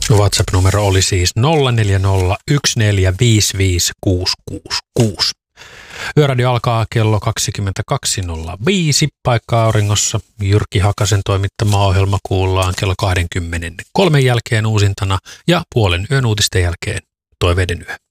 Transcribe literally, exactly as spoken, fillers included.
WhatsApp-numero oli siis nolla neljä nolla yksi neljä viisi viisi kuusi kuusi kuusi. Yöradio alkaa kello kaksikymmentäkaksi nolla viisi paikkaa auringossa. Jyrki Hakasen toimittama ohjelma kuullaan kello kaksikymmentäkolme jälkeen uusintana ja puolen yön uutisten jälkeen Toiveiden yö.